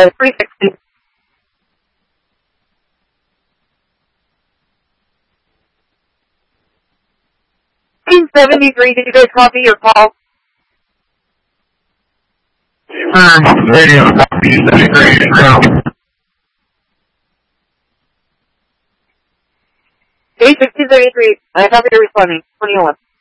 360. 73, did you guys copy your call? Radio copy 73 now. Hey, 1673, I copy your responding. 2011.